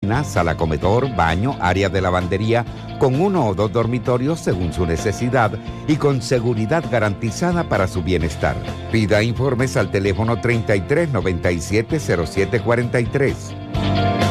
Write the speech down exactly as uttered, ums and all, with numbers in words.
cocina, sala comedor, baño, área de lavandería, con uno o dos dormitorios según su necesidad y con seguridad garantizada para su bienestar. Pida informes al teléfono treinta y tres noventa y siete cero siete cuarenta y tres.